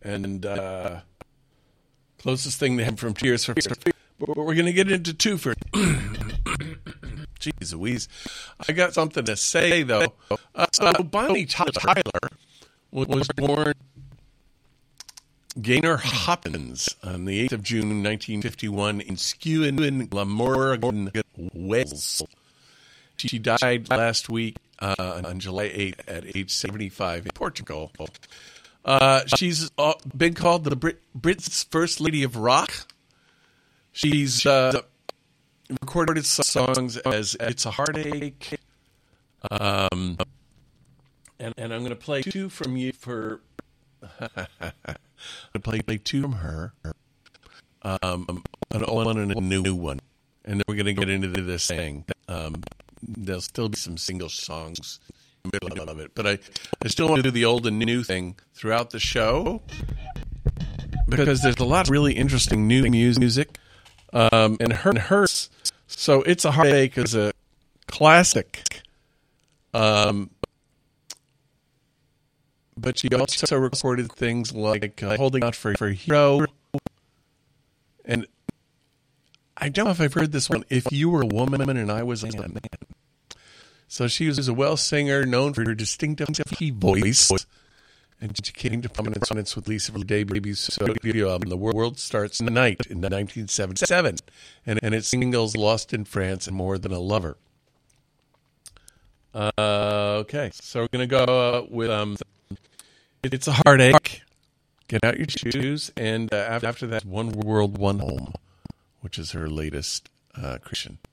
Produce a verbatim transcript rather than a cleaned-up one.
and uh, closest thing to him from Tears for Fears. But we're going to get into two for. Jeez Louise. I got something to say, though. Uh, so Bonnie Tyler was born Gaynor Hopkins on the eighth of June, nineteen fifty-one, in Skewen, Glamorgan, Wales. She died last week uh, on July eighth at age seventy-five in Portugal. Uh, she's uh, been called the Brit- Brits' First Lady of Rock. She's uh, recorded songs as It's a Heartache. Um, and, and I'm going to play two from you for... I'm going to play, play two from her. Um, an old one and a new one. And then we're going to get into this thing. Um, there'll still be some single songs in the middle of it. But I, I still want to do the old and new thing throughout the show. Because there's a lot of really interesting new music. Um, and her, and hers. So It's a Heartache is a classic. Um, but she also recorded things like uh, Holding Out for, for Hero. And I don't know if I've heard this one, If You Were a Woman and I Was a Man. So she was a well singer known for her distinctive voice. And she came to prominence with Lisa Day Baby's studio album, The World Starts Tonight, in nineteen seventy-seven. And, and its singles Lost in France and More Than a Lover. Uh, okay, so we're going to go uh, with um, It's a Heartache, Get Out Your Shoes, and uh, after that, One World, One Home, which is her latest uh, creation.